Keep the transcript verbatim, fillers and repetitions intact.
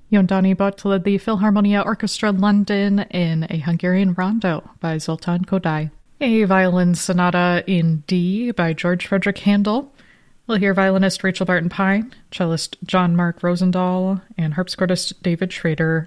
Jon Donibot led the Philharmonia Orchestra London in a Hungarian rondo by Zoltán Kodály. A violin sonata in D by George Frederick Handel. We'll hear violinist Rachel Barton Pine, cellist John Mark Rosendahl, and harpsichordist David Schrader